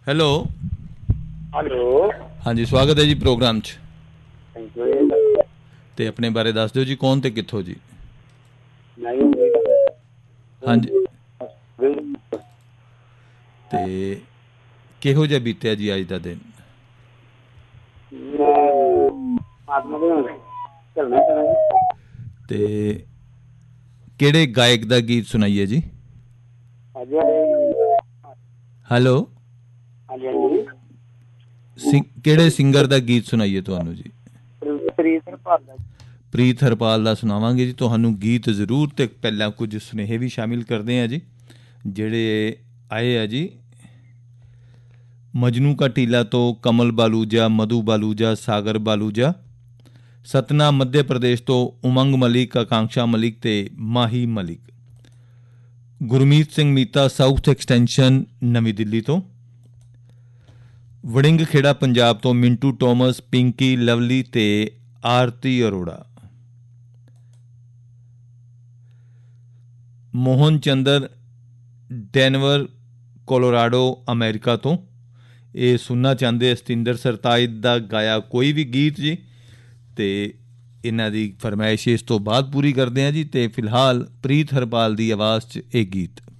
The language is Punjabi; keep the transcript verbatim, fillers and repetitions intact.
ਹੈਲੋ ਹੈਲੋ ਹਾਂਜੀ, ਸਵਾਗਤ ਹੈ ਜੀ ਪ੍ਰੋਗਰਾਮ 'ਚ। Thank you. ਅਤੇ ਆਪਣੇ ਬਾਰੇ ਦੱਸ ਦਿਓ ਜੀ, ਕੌਣ ਅਤੇ ਕਿੱਥੋਂ ਜੀ? ਨਹੀਂ ਹਾਂਜੀ, ਅਤੇ ਕਿਹੋ ਜਿਹਾ ਬੀਤਿਆ ਜੀ ਅੱਜ ਦਾ ਦਿਨ? ਅਤੇ ਕਿਹੜੇ ਗਾਇਕ ਦਾ ਗੀਤ ਸੁਣਾਈਏ ਜੀ? ਹੈਲੋ, ਹਾਂਜੀ ਹਾਂਜੀ ਸਿੰ ਕਿਹੜੇ ਸਿੰਗਰ ਦਾ ਗੀਤ ਸੁਣਾਈਏ ਤੁਹਾਨੂੰ ਜੀ? ਪ੍ਰੀਤ ਹਰਪਾਲ ਦਾ। ਪ੍ਰੀਤ ਹਰਪਾਲ ਦਾ ਸੁਣਾਵਾਂਗੇ ਜੀ ਤੁਹਾਨੂੰ ਗੀਤ ਜ਼ਰੂਰ। ਅਤੇ ਪਹਿਲਾਂ ਕੁਝ ਸੁਨੇਹੇ ਵੀ ਸ਼ਾਮਿਲ ਕਰਦੇ ਹਾਂ ਜੀ, ਜਿਹੜੇ ਆਏ ਆ ਜੀ। ਮਜਨੂ ਕਾ ਟੀਲਾ ਤੋਂ ਕਮਲ ਬਾਲੂਜਾ, ਮਧੂ ਬਾਲੂਜਾ, ਸਾਗਰ ਬਾਲੂਜਾ। ਸਤਨਾ ਮੱਧ ਪ੍ਰਦੇਸ਼ ਤੋਂ ਉਮੰਗ ਮਲਿਕ, ਆਕਾਂक्षा ਮਲਿਕ ਅਤੇ ਮਾਹੀ ਮਲਿਕ। ਗੁਰਮੀਤ ਸਿੰਘ ਮੀਤਾ ਸਾਊਥ ਐਕਸਟੈਂਸ਼ਨ ਨਵੀਂ ਦਿੱਲੀ ਤੋਂ। ਵੜਿੰਗ ਖੇੜਾ ਪੰਜਾਬ ਤੋਂ ਮਿੰਟੂ ਟੋਮਸ, ਪਿੰਕੀ ਲਵਲੀ ਅਤੇ ਆਰਤੀ Arora. Mohan Chandra Denver Colorado America ਤੋਂ, ਇਹ ਸੁਣਨਾ ਚਾਹੁੰਦੇ ਸਤਿੰਦਰ ਸਰਤਾਜ ਦਾ ਗਾਇਆ ਕੋਈ ਵੀ ਗੀਤ ਜੀ। ਅਤੇ ਇਹਨਾਂ ਦੀ ਫਰਮਾਇਸ਼ ਇਸ ਤੋਂ ਬਾਅਦ ਪੂਰੀ ਕਰਦੇ ਹਾਂ ਜੀ। ਅਤੇ ਫਿਲਹਾਲ ਪ੍ਰੀਤ ਹਰਪਾਲ ਦੀ ਆਵਾਜ਼ 'ਚ ਇਹ ਗੀਤ।